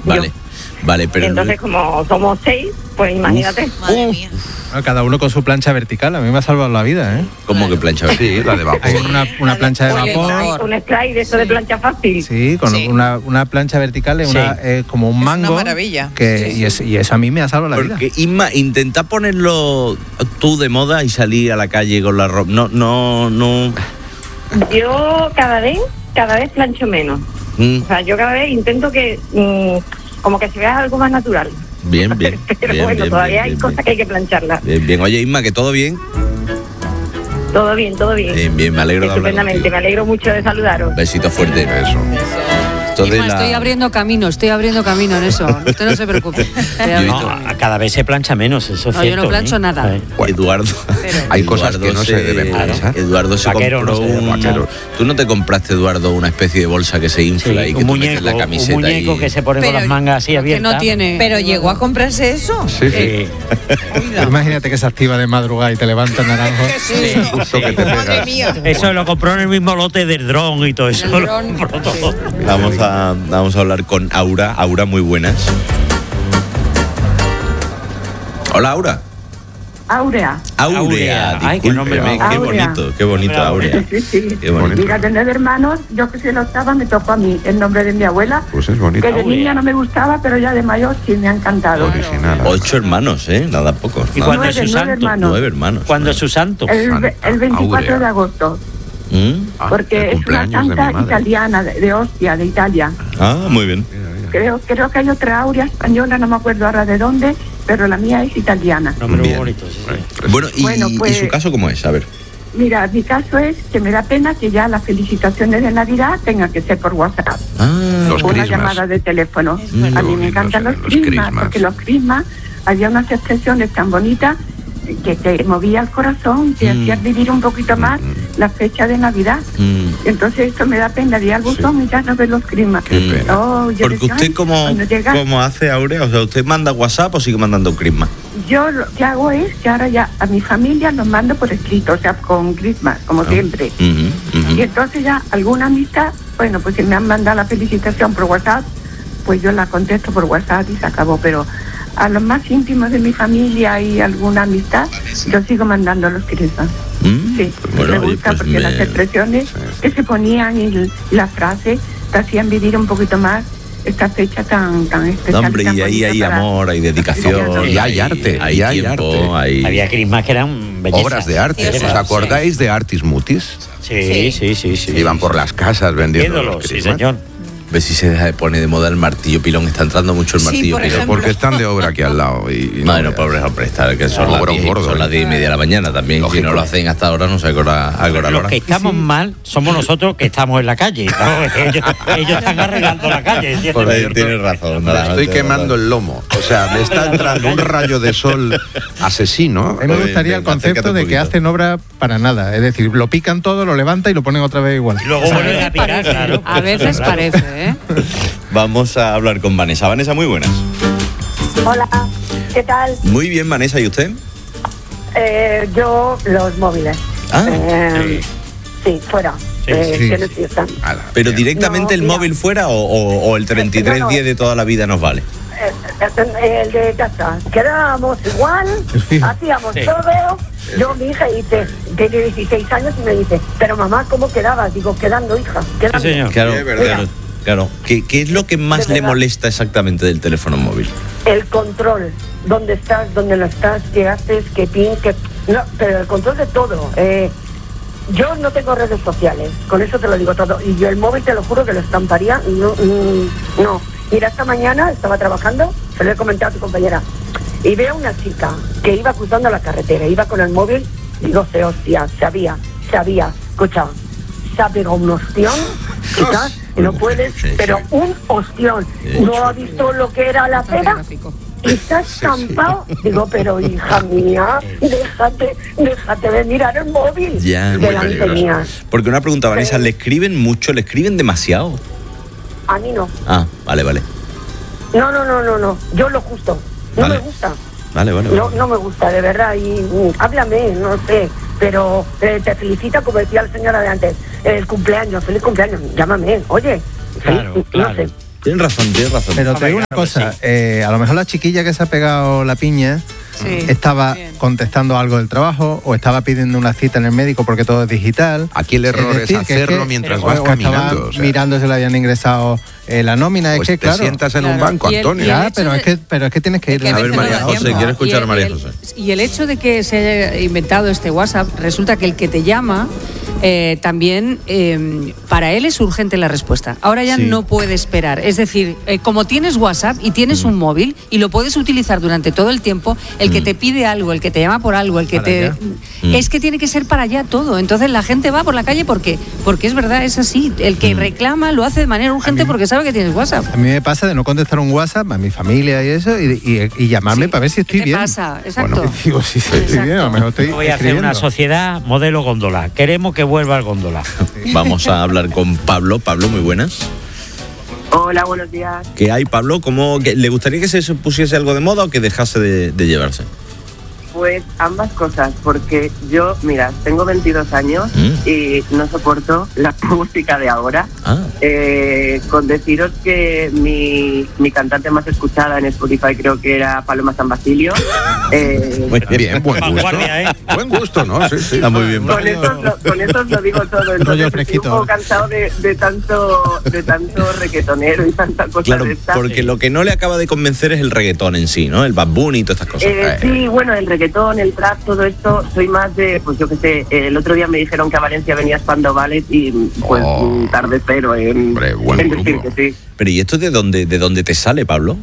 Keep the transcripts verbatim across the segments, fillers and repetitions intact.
Vale, yo. vale, pero... Entonces, como somos seis, pues imagínate. Uf, madre mía. Bueno, cada uno con su plancha vertical, a mí me ha salvado la vida, ¿eh? ¿Cómo que plancha? Sí, la de vapor. Hay una, una plancha de Un vapor. spray, un spray de eso de plancha fácil. Sí, con Sí. Una, una plancha vertical, es Sí. una, eh, como un Es una mango. maravilla. Que, Sí. y, es- y eso a mí me ha salvado la vida. Porque, Isma, intenta ponerlo tú de moda y salir a la calle con la ropa. No, no, no... Yo cada vez, cada vez plancho menos. Mm, O sea, yo cada vez intento que, mm, como que se vea algo más natural. bien, bien. Pero bien, bueno, bien, todavía bien, hay bien, cosas bien. que hay que plancharlas. Bien, bien. Oye, Isma, ¿que todo bien? Todo bien, todo bien. Bien, bien, me alegro de hablar Estupendamente, contigo. me alegro mucho de saludaros. Besito fuerte. Eso. Esto de Isma, la- estoy abriendo camino, estoy abriendo camino en eso. Usted no se preocupe. Estoy Yo he abriendo- visto- No, a- cada vez se plancha menos, eso es No, yo cierto. no plancho ¿eh? nada. Eh, Eduardo. Pero- Hay cosas que no se deben planchar. Eduardo se Vaquero compró no se debe un... planchar. ¿Tú no te compraste, Eduardo, una especie de bolsa que se sí, infla y que un tú metes muñeco, la un camiseta muñeco y... que se pone Pero con las mangas así que abiertas. no tiene. Pero llegó a comprarse eso. Sí, sí. Sí. Imagínate que se activa de madrugada y te levanta naranjo. Justo que te Madre pegas. mía. Eso lo compró en el mismo lote del dron y todo eso. El lo dron, compró todo. Vamos a, vamos a hablar con Aura. Aura, muy buenas. Hola, Aura. Áurea. Aurea, Aurea. Ay, qué nombre discúlpeme, más qué bonito. bonito, qué bonito, Aurea. Aurea. Sí, sí. Qué bonito. Mira, tener hermanos, yo que soy la octava, me tocó a mí el nombre de mi abuela, Pues es bonito. que de Áurea. niña no me gustaba, pero ya de mayor sí me ha encantado. Original. Ocho hermanos, ¿eh? Nada pocos. ¿Y ¿no? cuándo es Nueve, su nueve santo? hermanos. Nueve hermanos. ¿Cuándo es su santo? El, ve- el veinticuatro Áurea. de agosto, ¿Mm? Ah, porque el es una cumpleaños de mi santa madre. italiana, de, de Ostia, de Italia. Ah, muy bien. Mira, mira. Creo, creo que hay otra Áurea española, no me acuerdo ahora de dónde, pero la mía es italiana. Nombre muy Bien. bonito, sí, sí. Bueno, ¿y, Bueno, pues- ¿y su caso cómo es? A ver. Mira, mi caso es que me da pena que ya las felicitaciones de Navidad tengan que ser por WhatsApp. Ah, Los Una crismas. llamada de teléfono. Mm, A mí qué me encantan los bonitos eran los crismas, crismas. porque los crismas había unas expresiones tan bonitas que te movía el corazón, te Mm. hacías vivir un poquito más la fecha de Navidad. mm. Entonces esto me da pena, di al buzón y ya no ves los crismas. Qué pena. Oh, yo Porque decía, usted ay, cómo, cuando llega- cómo hace, Aurea, o sea, ¿usted manda WhatsApp o sigue mandando crisma? Yo lo que hago es que ahora ya a mi familia los mando por escrito, o sea, con crismas, como siempre. Ujú, ujú. Y entonces ya alguna amistad, bueno, pues si me han mandado la felicitación por WhatsApp, pues yo la contesto por WhatsApp y se acabó. Pero a los más íntimos de mi familia y alguna amistad, yo sigo mandando los crismas. Mm, Sí, pues bueno, me oye, gusta pues porque me- las expresiones que se ponían y l- las frases te hacían vivir un poquito más esta fecha tan, tan No, especial. hombre, tan y ahí bonita hay para- amor, hay dedicación, Y hay arte, hay y hay tiempo, arte. hay... Había crismas que eran bellezas. Obras de arte. Sí, ¿Os sí. acordáis de Artis Mutis? Sí, sí, sí, sí. Iban por las casas vendiendo Viéndolo, los sí, crismas. señor. Ve si se deja de poner de moda el martillo pilón. Está entrando mucho el Sí, martillo por pilón. ejemplo. Porque están de obra aquí al lado. Y, y no Bueno, veas. pobre hombre, está, que son, las Obra un diez, gordo, son ¿eh? las diez y media de la mañana también. Si Lógico. no lo hacen hasta ahora, no sé a qué hora, a qué hora lo Los harán. que estamos mal somos nosotros que estamos en la calle. ¿no? ellos, ellos están arreglando la calle. ¿entiendes? Por ahí tienes razón. Me nada, estoy tienes quemando razón. el lomo. O sea, me está entrando un rayo de sol asesino. A mí me Oye, gustaría el venga, acércate concepto un de que poquito. hacen obra para nada. Es decir, lo pican todo, lo levanta y lo ponen otra vez igual. Y luego A vuelven veces a picar, parece, claro. a veces Claro. parece, ¿eh? Vamos a hablar con Vanessa. Vanessa, muy buenas. Hola, ¿qué tal? Muy bien, Vanessa, ¿y usted? Eh, yo, los móviles. Ah, Eh, sí, fuera. Sí, Eh, sí. que no existan. Ala, ¿Pero bien. directamente No, el mira. móvil fuera o, o- o el treinta y tres No, no. diez de toda la vida nos vale? Eh, eh, el de casa. Quedábamos igual, Es fijo. hacíamos Sí. todo. Yo, mi hija, dice, tiene dieciséis años y me dice, pero mamá, ¿cómo quedabas? Digo, quedando, hija, quedando. Sí, señor. Claro, Sí, es verdad. claro. claro. ¿Qué, qué es lo que más De le verdad. molesta exactamente del teléfono móvil? El control, dónde estás, dónde no estás, qué haces, qué pin, qué... No, pero el control de todo. Eh, yo no tengo redes sociales, con eso te lo digo todo. Y yo el móvil, te lo juro que lo estamparía. No, mm, no. Mira, esta mañana estaba trabajando, se lo he comentado a tu compañera, y veo una chica que iba cruzando la carretera, iba con el móvil, digo, se hostia, sabía, sabía, escucha, se ha pegado un ostión, quizás, y no puedes, Sí, sí. pero un ostión. Sí. ¿No ha visto lo que era la Bastante acera? gráfico. Y está estampado. Digo, pero hija mía, déjate, déjate de mirar el móvil. Ya, muy delante peligroso. mía. Porque una pregunta, Vanessa, Sí. ¿le escriben mucho? ¿Le escriben demasiado? A mí no. Ah, vale, vale. No, no, no, no, no. Yo lo justo. No Vale. me gusta. Vale, vale. No, vale. no me gusta, de verdad. Y mm, háblame, no sé. Pero eh, te felicita, como decía la señora de antes, el cumpleaños, feliz cumpleaños. Llámame, oye. Claro, feliz- claro. No sé. Tienes razón, tienes razón. Pero te digo una cosa, eh, a lo mejor la chiquilla que se ha pegado la piña Sí, estaba bien. contestando algo del trabajo o estaba pidiendo una cita en el médico porque todo es digital. Aquí el error es, decir, que hacerlo que- mientras o- vas o caminando. estaba o sea, mirando si le habían ingresado eh, la nómina. pues es que, te claro. sientas en un Claro. banco, Y el- Antonio. y el Ya, hecho pero de- es que, pero es que tienes que ir. Que A ver, veces no María da José, tiempo. quiero escuchar Y a María el- José. Y el hecho de que se haya inventado este WhatsApp, resulta que el que te llama eh, también eh, para él es urgente la respuesta. Ahora ya Sí. no puede esperar. Es decir, eh, como tienes WhatsApp y tienes Mm. un móvil y lo puedes utilizar durante todo el tiempo, el que te pide algo, el que te llama por algo, el que Para te... allá. Mm. Es que tiene que ser para allá todo. Entonces la gente va por la calle porque, porque es verdad, es así. El que Mm. reclama lo hace de manera urgente porque sabe que tienes WhatsApp. A mí me pasa de no contestar un WhatsApp a mi familia y eso y, y- y llamarme Sí. para ver si estoy ¿Qué te bien. pasa? Exacto. Bueno, digo, si estoy Exacto. bien, a lo mejor estoy Voy a hacer escribiendo. una sociedad modelo góndola. Queremos que vuelva el góndola. Vamos a hablar con Pablo. Pablo, muy buenas. Hola, buenos días. ¿Qué hay, Pablo? ¿Cómo, que, ¿Le gustaría que se pusiese algo de moda o que dejase de, de llevarse? Pues ambas cosas, porque yo, mira, tengo veintidós años Mm. y no soporto la música de ahora. Ah, Eh, con deciros que mi, mi cantante más escuchada en Spotify creo que era Paloma San Basilio. Eh, muy bien. Bien, buen gusto. Vanguardia, ¿eh? Buen gusto, ¿no? Sí, sí. Está muy bien. con, eso, os lo- con eso os lo digo todo. Entonces, Rollo estoy fresquito. un poco cansado de, de tanto de tanto reggaetonero y tanta cosa Claro, de esta. porque lo que no le acaba de convencer es el reggaetón en sí, ¿no? El Bad Bunny y todas estas cosas. Eh, sí, bueno, el reggaetón, el trap, todo esto, soy más de, pues yo qué sé, eh, el otro día me dijeron que a Valencia venía Spandau Ballet y pues Oh. tarde cero en, Hombre, buen en decir grupo. que sí. Pero ¿y esto de dónde, de dónde te sale, Pablo?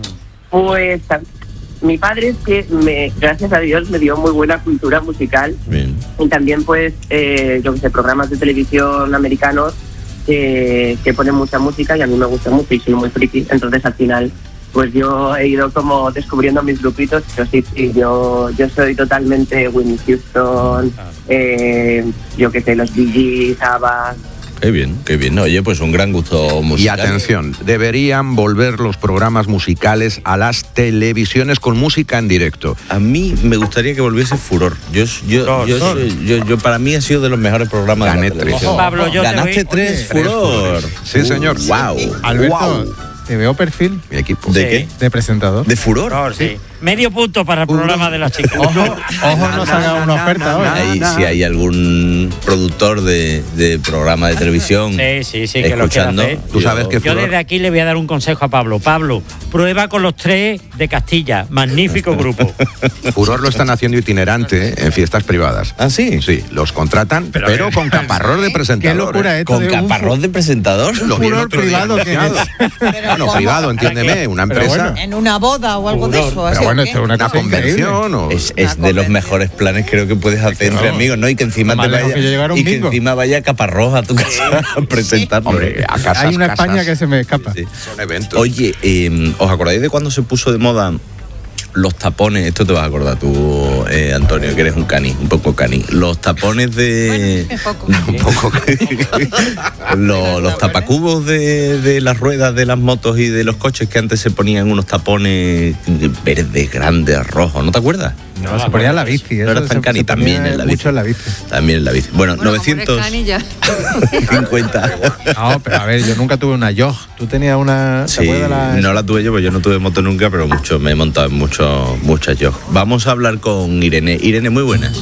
Pues a- mi padre es que, me, gracias a Dios, me dio muy buena cultura musical Bien. y también pues, eh, yo qué sé, programas de televisión americanos que, que ponen mucha música y a mí me gusta mucho y soy muy friki, entonces al final pues yo he ido como descubriendo mis grupitos, pero sí, sí, yo, yo soy totalmente Whitney Houston, eh, yo qué sé, los Bee Gees, ABBA. Qué bien, qué bien. Oye, pues un gran gusto Y musical. atención, deberían volver los programas musicales a las televisiones con música en directo. A mí me gustaría que volviese Furor. Yo, yo, Furor, yo, Furor. soy- yo, yo- para mí ha sido de los mejores programas Gané de la tres. televisión. Ojo, Pablo, yo te Ganaste voy- tres, Oye, Furor. tres Furores. Sí, señor. Wow. Alberto, Wow. te veo perfil Mi equipo. ¿De Sí. qué? de presentador. ¿De Furor? Por sí. Medio punto para el programa de las chicas. Ojo, ojo, no se haga una oferta hoy. Ahí, si hay algún productor de, de programa de televisión Sí, sí, sí, que lo quiera escuchando, hacer. Tú sabes que Yo Furor- desde aquí le voy a dar un consejo a Pablo. Pablo, prueba con los tres de Castilla. Magnífico grupo. Furor lo están haciendo itinerante ¿eh? en fiestas privadas. ¿Ah, sí? Sí, los contratan, pero, con caparrós de presentador. Qué locura ¿eh? esto ¿Con de un caparrón de presentador? Lo vi el furor otro día privado que anunciado. Bueno, privado, entiéndeme, una Pero empresa, bueno. En una boda o algo de eso. Pero así, bueno, ¿o qué? esto es una una cosa increíble. convención o... Es, es Una de los convención. mejores planes creo que puedes hacer entre vamos. amigos, ¿no? Y que encima Más te lejos vaya, que yo llegar a un y que bingo. encima vaya Caparrós a tu casa a presentarlo. Hombre, a casas, Hay una casas, España que se me escapa. Sí. son eventos. Oye, eh, ¿os acordáis de cuando se puso de moda los tapones? Esto te vas a acordar tú, eh, Antonio, que eres un cani, un poco cani. Los tapones de... Un poco. un poco los, los tapacubos de, de las ruedas de las motos y de los coches que antes se ponían unos tapones verdes, grandes, rojos, ¿no te acuerdas? No, se ponía en la bici. No eso eras tan se- cani, se también ponía en la bici. mucho en la bici. También en la bici. Bueno, Bueno, como eres novecientos canilla. cincuenta. No, pero a ver, yo nunca tuve una Yog. Tú tenías una... ¿te Sí, acuerdas la- no la tuve yo, pues yo no tuve moto nunca, pero mucho, me he montado en mucho, muchas yo. Vamos a hablar con Irene. Irene, muy buenas.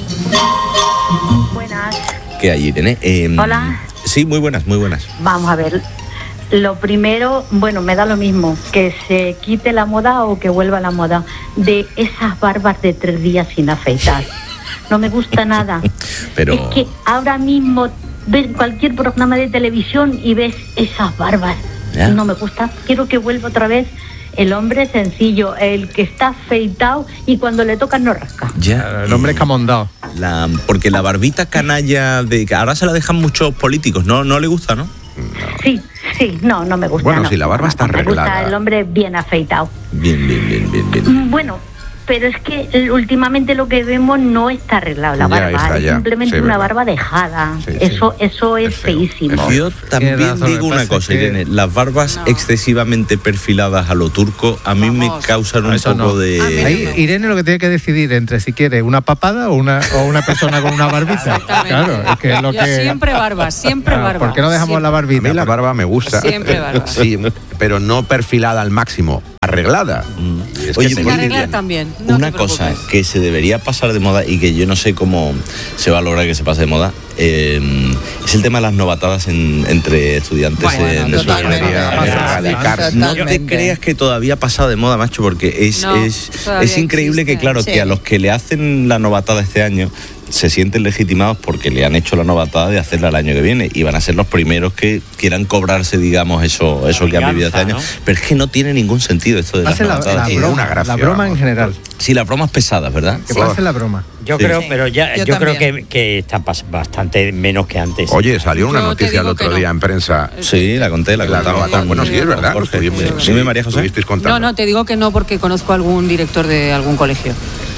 Buenas. ¿Qué hay, Irene? Eh, Hola. Sí, muy buenas, muy buenas. Vamos a ver. Lo primero, bueno, me da lo mismo, que se quite la moda o que vuelva la moda de esas barbas de tres días sin afeitar. No me gusta nada. Pero... Es que ahora mismo ves cualquier programa de televisión y ves esas barbas. Ya. No me gusta. Quiero que vuelva otra vez el hombre sencillo, el que está afeitado y cuando le tocan no rasca. Ya, El hombre escamondado. la, porque la barbita canalla de que ahora se la dejan muchos políticos, ¿no? No le gusta, ¿no? Sí, sí, no, no me gusta. Bueno, no. si la barba está Me gusta arreglada. el hombre bien afeitado. Bien, bien, bien, bien, bien. Mm, Bueno, pero es que eh, últimamente lo que vemos no está arreglado la Ya barba, está, es ya. simplemente Sí, una verdad. barba dejada. Sí, sí. eso eso es, Es feo, feísimo. es Yo también Tienes razón, digo lo que una pasa cosa, es que- Irene. Las barbas No. excesivamente perfiladas a lo turco a mí me Vamos. causan un Eso poco no. A mí de... Ahí Irene lo que tiene que decidir entre si quiere una papada o una, o una persona con una barbita. Exactamente. Claro, es que es lo Yo que... siempre barba, siempre Ah, barba. ¿Por qué no dejamos Siempre. la A barbita? mí la barba me gusta. Siempre barba. Sí, pero no perfilada al máximo, arreglada. Mm. Es Oye, que Sin por arreglar también. No una te cosa preocupes. que se debería pasar de moda y que yo no sé cómo se va a lograr que se pase de moda eh, es el tema de las novatadas en- entre estudiantes Bueno, en eso totalmente. debería erradicarse. No te Totalmente. creas que todavía ha pasado de moda, macho, porque es, No, es, todavía es increíble existe. que, claro, Sí. que a los que le hacen la novatada este año se sienten legitimados porque le han hecho la novatada de hacerla el año que viene y van a ser los primeros que quieran cobrarse, digamos, eso, eso que han vivido este año. venganza, ¿no? Pero es que no tiene ningún sentido esto de las Pase la, novatadas. la tío. una broma, gracia, la broma en vamos. general. Sí, las bromas pesadas, ¿verdad? Que pase la broma. Yo Sí. creo, Sí. pero ya, Yo yo, creo también. que, que está pas- bastante menos que antes. Oye, salió una Yo te noticia el digo otro que no. día en prensa. Sí, la conté, la La conté. novata. con- Bueno, sí, es verdad. con Jorge. estuvimos- Dime, María José. estuvisteis contando. No, no, te digo que no porque conozco a algún director de algún colegio.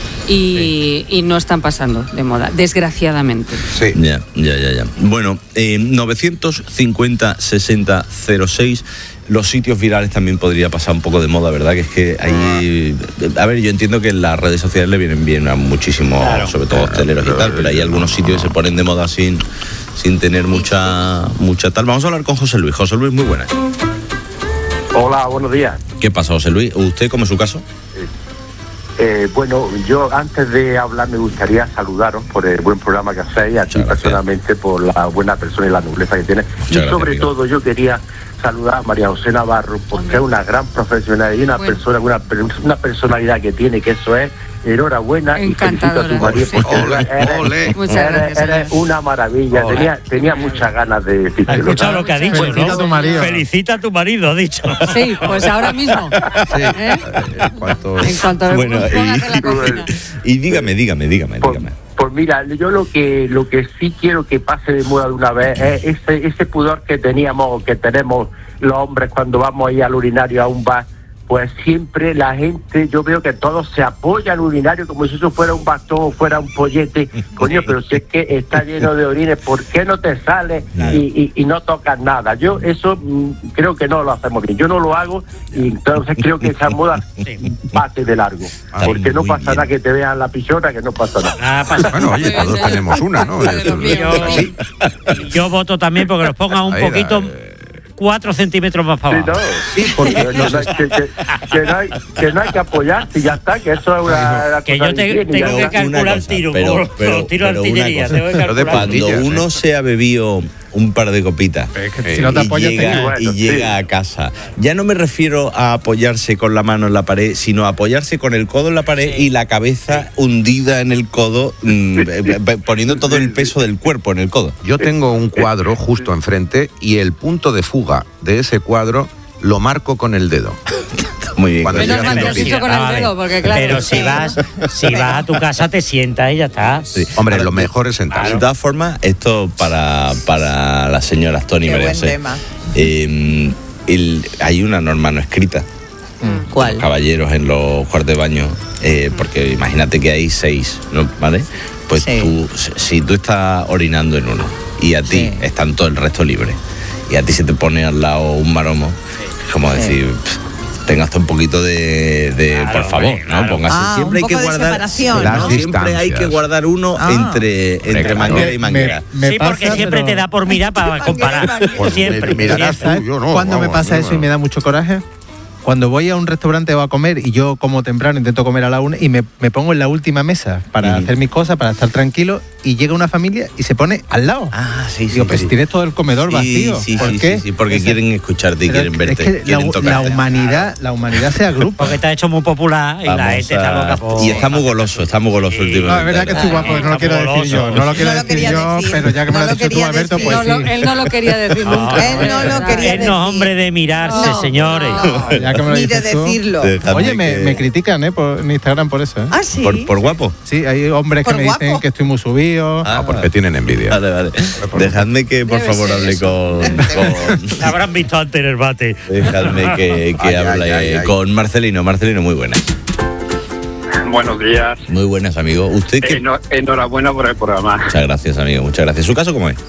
Y, y no están pasando de moda, desgraciadamente. Sí. Ya, ya, ya, ya. Bueno, eh, novecientos cincuenta sesenta cero seis. Los sitios virales también podría pasar un poco de moda, ¿verdad? Que es que ahí... A ver, yo entiendo que las redes sociales le vienen bien a muchísimos, Claro. sobre todo hosteleros y tal, pero hay algunos sitios que se ponen de moda sin, sin tener mucha, mucha tal. Vamos a hablar con José Luis. José Luis, muy buenas. Hola, buenos días. ¿Qué pasa, José Luis? ¿Usted cómo es su caso? Eh, bueno, yo antes de hablar me gustaría saludaros por el buen programa que hacéis, a ti gracias. personalmente por la buena persona y la nobleza que tienes. Y gracias, sobre amigo. todo yo quería saludar a María José Navarro porque Hombre. es una gran profesional y una Bueno. persona, una, una personalidad que tiene, que eso es enhorabuena y felicito a tu Encantadora. marido Sí. porque Ole, eres, ole. Muchas eres- gracias, eres señor. una maravilla. Ole. Tenía, tenía muchas ganas de ¿Has decirte. escuchado lo que ha dicho, Felicita no? a tu marido. Felicita a tu marido, ha dicho. Sí, pues ahora mismo. ¿Eh? En cuanto- En cuanto Bueno, me pongas en la y- cocina. Y dígame, dígame, dígame, Pues, dígame. pues mira, yo lo que lo que sí quiero que pase de moda de una vez es ese ese pudor que teníamos o que tenemos los hombres cuando vamos ahí al urinario a un bar. Pues siempre la gente, yo veo que todos se apoyan al urinario como si eso fuera un bastón o fuera un pollete. Coño, pero si es que está lleno de orines, ¿por qué no te sales y, y, y no tocas nada? Yo eso mm, creo que no lo hacemos bien. Yo no lo hago y entonces creo que esa moda pase de largo. Ah, Porque no muy pasa bien. nada que te vean la pichona, que no pasa nada. Ah, pasa. Bueno, oye, Puede todos ser. tenemos una, ¿no? De los míos. Yo, Sí. yo voto también porque los pongan un Ahí, poquito, eh. cuatro centímetros más para Sí, abajo. no, sí, porque que, no, que, que- que no hay, que no hay que apoyarse y ya está, que eso es una, una Que cosa yo te- de higiene y ya tengo que está. calcular Una el cosa, tiro, pero- como pero- los tiros de pero una artillería. cosa. Tengo que Lo de calcular. Cuando Pandillas, uno ¿eh? se ha bebido un par de copitas Es que Eh, si no te y apoyas, te llega, caes. Bueno, y sí. llega a casa, ya no me refiero a apoyarse con la mano en la pared, sino a apoyarse con el codo en la pared y la cabeza hundida en el codo, mm, eh, eh, poniendo todo el peso del cuerpo en el codo. Yo tengo un cuadro justo enfrente y el punto de fuga de ese cuadro lo marco con el dedo. Muy bien. Cuando Menos llega mal que la has noticia. dicho con el Ah, vale. dedo, porque claro. Pero si sí. vas, si vas a tu casa, te sientas y ya está. Sí. Hombre, Ahora, lo mejor es sentarse. De todas formas, esto para, para las señoras Tony y Qué María buen José. tema. Eh, el- hay una norma no escrita. ¿Cuál? Caballeros en los cuartos de baño, eh, porque imagínate que hay seis, ¿no? ¿Vale? Pues Sí. tú, si tú estás orinando en uno y a ti Sí. están todo el resto libre y a ti se te pone al lado un maromo, es como Sí. decir, pff, tenga hasta un poquito de, de Claro, por favor, hombre, ¿no? claro. Póngase, Ah, siempre un hay que poco de guardar, separación, Las ¿no? siempre hay que distancias. guardar uno Ah. entre, entre claro. manguera y Me- manguera. me sí, porque pasa, siempre pero- te da por mirar para comparar. Pues siempre. me- mirarás siempre. tú, yo no, ¿Cuándo me vamos, pasa no, eso y no. me da mucho coraje? Cuando voy a un restaurante o a comer y yo como temprano, intento comer a la una y me, me pongo en la última mesa para Ujú. hacer mis cosas, para estar tranquilo y llega una familia y se pone al lado. Ah, sí, sí. Digo, pero sí. si tienes todo el comedor Sí, vacío, sí, ¿por sí, qué? sí, sí, porque Esa- quieren escucharte y Pero quieren es verte, que la, quieren la tocarte. humanidad, la humanidad se agrupa. Porque está hecho muy popular y la Vamos gente está a- loca por... Y está muy goloso, está muy goloso Sí. últimamente. No, es verdad que estoy guapo, no lo quiero decir yo, no lo quiero No lo decir quería yo, decir, pero ya que me no lo has lo dicho tú, quería Alberto, decir. pues No, lo- sí. él no lo quería decir nunca. Él no lo quería Él no es decir. hombre de mirarse, No, señores. no. Ya que me lo Ni de dices tú. decirlo. Déjame Oye, me, que- me critican, ¿eh? Por, en Instagram por eso, ¿eh? Ah, sí. ¿Por, por guapo? Sí, hay hombres que ¿Por me dicen guapo? que estoy muy subido. Ah, porque tienen envidia. Vale, vale. Dejadme que por Debe favor ser hable eso. con, con- Te habrán visto antes en el bate. dejadme que, que Ay, ay, hable ay, ay. con Marcelino. Marcelino, muy buenas. Buenos días. Muy buenas, amigo. ¿Usted qué? Eno- enhorabuena por el programa. Muchas gracias, amigo. Muchas gracias. ¿Su caso cómo es?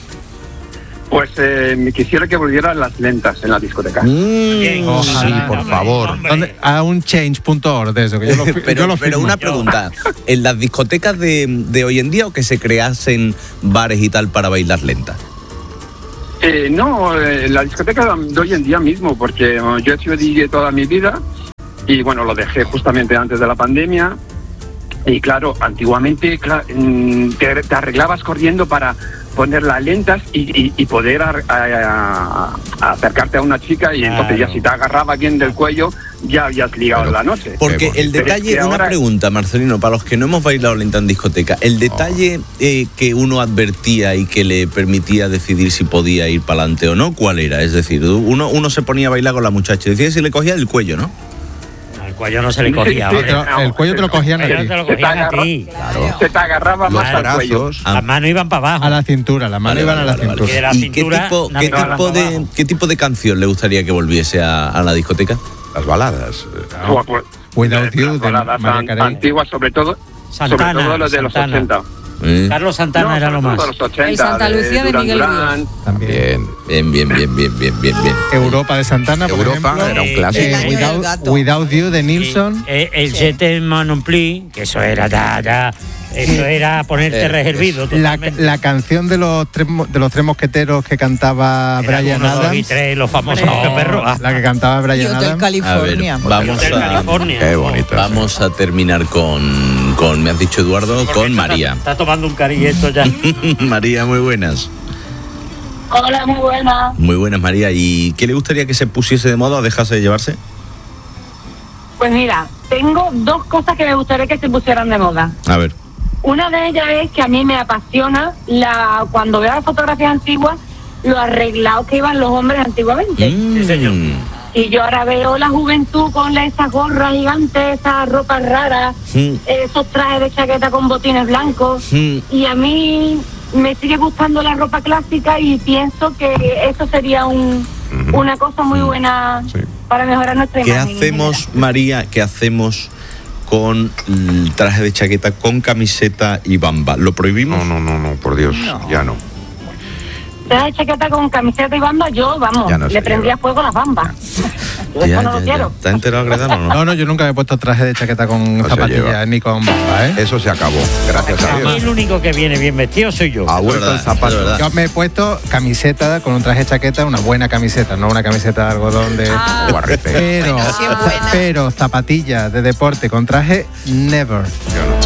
Pues eh, me quisiera que volvieran las lentas en la discoteca. Bien. Ojalá. Sí, por favor. hombre. ¿Dónde? A un change punto org de eso, que yo lo, fi- pero yo lo pero firmo. una pregunta. ¿En las discotecas de, de hoy en día o que se creasen bares y tal para bailar lenta? Eh, no, eh, la discoteca de hoy en día mismo, porque uh, yo he sido D J toda mi vida y bueno, lo dejé justamente antes de la pandemia. Y claro, antiguamente cla- te, te arreglabas corriendo para poner las lentas y, y, y poder a, a, a acercarte a una chica y claro. Entonces ya si te agarraba bien del cuello ya habías ligado Pero, la noche. Porque el detalle, una ahora... pregunta, Marcelino, para los que no hemos bailado lenta en discoteca, el detalle oh. eh, que uno advertía y que le permitía decidir si podía ir para adelante o no, ¿cuál era? Es decir, uno, uno se ponía a bailar con la muchacha y decía si le cogía el cuello, ¿no? El cuello no se le cogía. Sí, sí, no, el cuello te lo cogían a ti. Te lo cogían a ti. Claro. Se te agarraba más al cuello. Las manos iban para abajo. A la cintura, las manos vale, iban vale, a la vale, cintura. Vale. ¿Y, ¿Y qué, tipo, qué, tipo de, qué tipo de canción le gustaría que volviese a, a la discoteca? Las baladas. No. Pues, Without You, de Mariah Carey. Antiguas, sobre todo. Santana, sobre todo los de los Santana. ochenta. ¿Eh? Carlos Santana no, era lo más. Los ochenta, el Santa Lucía de, de Miguel Ríos. También. Bien, bien, bien, bien, bien, bien, bien. Europa de Santana, por Europa ejemplo. era un clásico. Eh, without, without You de Nilsson. Eh, el sí. Jete Monompli, que eso era ya, ya, eso era ponerte Eh, reservido. La, la canción de los tres de los tres mosqueteros que cantaba Era Brian uno, dos Adams. y tres, los famosos Hombre. perros. La que cantaba Y Brian Hotel Adams. California. A ver, vamos Hotel a, California. Qué bonito. vamos a terminar con, con, me has dicho Eduardo, Porque con está, María. Está tomando un cariñeto ya. María, muy buenas. Hola, muy buena. Muy buenas, María. ¿Y qué le gustaría que se pusiese de moda o dejase de llevarse? Pues mira, tengo dos cosas que me gustaría que se pusieran de moda. A ver. Una de ellas es que a mí me apasiona la cuando veo las fotografías antiguas, lo arreglados que iban los hombres antiguamente. Mm. Sí, señor. Y yo ahora veo la juventud con la, esas gorras gigantes, esas ropas raras, Mm. esos trajes de chaqueta con botines blancos. Mm. Y a mí me sigue gustando la ropa clásica y pienso que eso sería un, Ujú. una cosa muy buena Sí. para mejorar nuestra ¿Qué imagen. en hacemos, general. María? ¿Qué hacemos con el traje de chaqueta, con camiseta y bamba? ¿Lo prohibimos? No, no, no, no, por Dios, No. ya no. Traje de chaqueta con camiseta y bamba, yo, vamos, Ya no se le prendría lleva. fuego a las bambas. Yo Ya, eso no ya, lo ya. quiero. ¿Está enterado, Gredano, o no? No, no, yo nunca me he puesto traje de chaqueta con No se zapatillas lleva. ni con bamba, ¿eh? Eso se acabó, gracias a A mí Dios. el único que viene bien vestido soy yo. Ha vuelto verdad, el zapato. es verdad. Yo me he puesto camiseta con un traje de chaqueta, una buena camiseta, no una camiseta de algodón de... Ah, Guarrete. Pero, Bueno, sí es buena. pero zapatillas de deporte con traje, never. Yo no.